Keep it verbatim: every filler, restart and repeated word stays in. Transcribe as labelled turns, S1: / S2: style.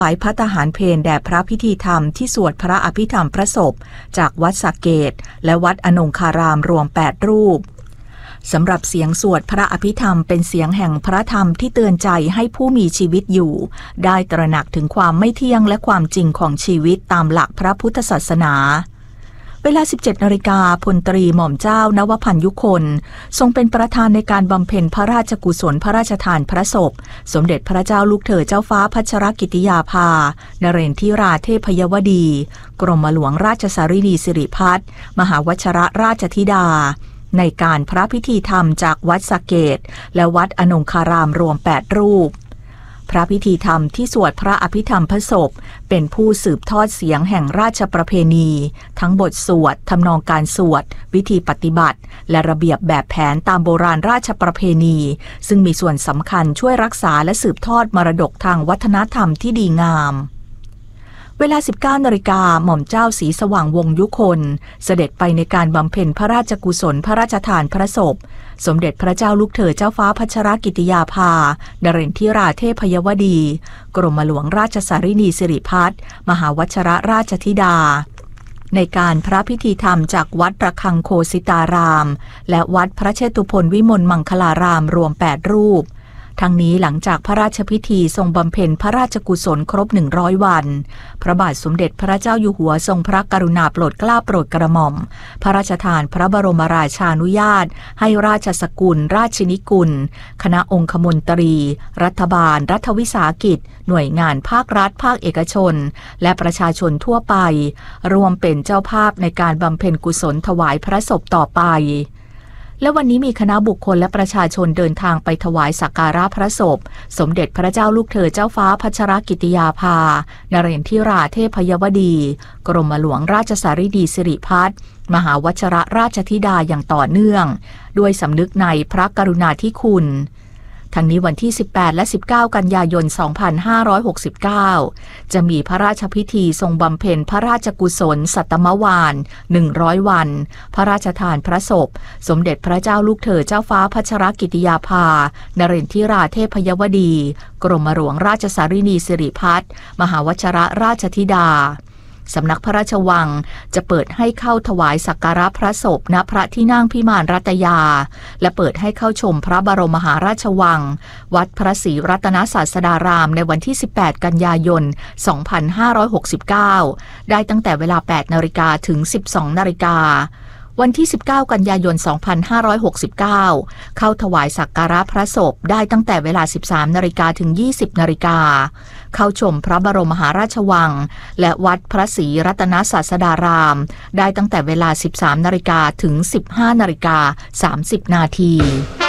S1: ถวายภัตตาหารเพลแด่พระพิธีธรรมที่สวดพระอภิธรรมพระศพจากวัดสระเกษและวัดอนงคารามรวมแปดรูปสำหรับเสียงสวดพระอภิธรรมเป็นเสียงแห่งพระธรรมที่เตือนใจให้ผู้มีชีวิตอยู่ได้ตระหนักถึงความไม่เที่ยงและความจริงของชีวิตตามหลักพระพุทธศาสนาเวลา สิบเจ็ดนาฬิกา พลตรีหม่อมเจ้านวพันธ์ยุคนทรงเป็นประธานในการบำเพ็ญพระราชกุศลพระราชทานพระศพสมเด็จพระเจ้าลูกเธอเจ้าฟ้าพัชรกิติยาภานเรนทิราเทพยวดีกรมหลวงราชสารินีสิริพัฒน์มหาวชรราชธิดาในการพระพิธีธรรมจากวัดสระเกษและวัดอนงคารามรวมแปดรูปพระพิธีธรรมที่สวดพระอภิธรรมพระศพเป็นผู้สืบทอดเสียงแห่งราชประเพณีทั้งบทสวดทำนองการสวดวิธีปฏิบัติและระเบียบแบบแผนตามโบราณราชประเพณีซึ่งมีส่วนสำคัญช่วยรักษาและสืบทอดมรดกทางวัฒนธรรมที่ดีงามเวลา สิบเก้านาฬิกา หม่อมเจ้าศรีสว่างวงศ์ยุคนเสด็จไปในการบำเพ็ญพระราชกุศลพระราชทานพระศพสมเด็จพระเจ้าลูกเธอเจ้าฟ้าพัชรกิติยาภานเรนทิราเทพยวดีกรมหลวงราชสารินีสิริพัฒน์มหาวชรราชธิดาในการพระพิธีธรรมจากวัดระฆังโคสิตารามและวัดพระเชตุพนวิมลมังคลารามรวมแปดรูปทั้งนี้หลังจากพระราชพิธีทรงบำเพ็ญพระราชกุศลครบหนึ่งร้อยวันพระบาทสมเด็จพระเจ้าอยู่หัวทรงพระกรุณาโปรดเกล้าโปรดกระหม่อมพระราชทานพระบรมราชานุญาตให้ราชสกุลราชนิกุลคณะองคมนตรีรัฐบาลรัฐวิสาหกิจหน่วยงานภาครัฐภาคเอกชนและประชาชนทั่วไปรวมเป็นเจ้าภาพในการบำเพ็ญกุศลถวายพระศพต่อไปและวันนี้มีคณะบุคคลและประชาชนเดินทางไปถวายสักการะพระศพสมเด็จพระเจ้าลูกเธอเจ้าฟ้าพัชรกิติยาภานเรนทิราเทพยวดีกรมหลวงราชสารินีสิริพัฒน์มหาวชรราชธิดาอย่างต่อเนื่องด้วยสำนึกในพระกรุณาธิคุณทั้งนี้วันที่ สิบแปด และ สิบเก้า กันยายน สองพันห้าร้อยหกสิบเก้า จะมีพระราชพิธีทรงบำเพ็ญพระราชกุศลสัตตมวาลหนึ่งร้อยวันพระราชทานพระศพสมเด็จพระเจ้าลูกเธอเจ้าฟ้าพัชรกิติยาภานเรนทิราเทพยวดีกรมหลวงราชสารินีสิริพัฒน์มหาวชรราชธิดาสำนักพระราชวังจะเปิดให้เข้าถวายสักการะพระศพณพระที่นั่งพิมานรัตยาและเปิดให้เข้าชมพระบรมมหาราชวังวัดพระศรีรัตนศาสดารามในวันที่ สิบแปด กันยายน สองพันห้าร้อยหกสิบเก้า ได้ตั้งแต่เวลา แปดนาฬิกา ถึง สิบสองนาฬิกาวันที่ สิบเก้า กันยายน สองพันห้าร้อยหกสิบเก้า เข้าถวายสักการะพระศพได้ตั้งแต่เวลา สิบสามนาฬิกา ถึง ยี่สิบนาฬิกาเข้าชมพระบรมมหาราชวังและวัดพระศรีรัตนศาสดารามได้ตั้งแต่เวลา สิบสามนาฬิกา ถึง สิบห้านาฬิกา สามสิบนาที